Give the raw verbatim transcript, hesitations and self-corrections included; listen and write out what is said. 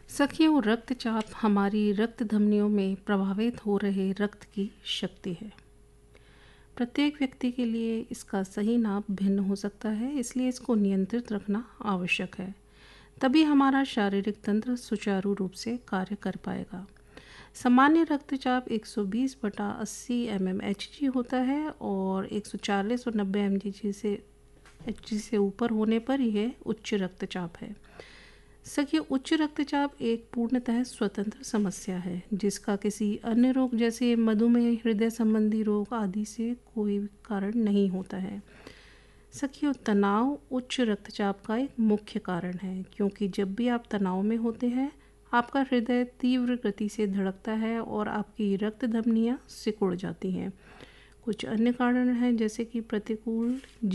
सखियों, रक्तचाप हमारी रक्त धमनियों में प्रभावित हो रहे रक्त की शक्ति है। प्रत्येक व्यक्ति के लिए इसका सही नाप भिन्न हो सकता है, इसलिए इसको नियंत्रित रखना आवश्यक है। तभी हमारा शारीरिक तंत्र सुचारू रूप से कार्य कर पाएगा। सामान्य रक्तचाप एक सौ बीस बटा अस्सी एम एम एच जी होता है और एक सौ चालीस और नब्बे एम जी से एच जी से ऊपर होने पर यह उच्च रक्तचाप है। सखियों, उच्च रक्तचाप एक पूर्णतः स्वतंत्र समस्या है जिसका किसी अन्य रोग जैसे मधुमेह, हृदय संबंधी रोग आदि से कोई कारण नहीं होता है। सखियों, तनाव उच्च रक्तचाप का एक मुख्य कारण है, क्योंकि जब भी आप तनाव में होते हैं आपका हृदय तीव्र गति से धड़कता है और आपकी रक्त धमनियाँ सिकुड़ जाती हैं। कुछ अन्य कारण हैं जैसे कि प्रतिकूल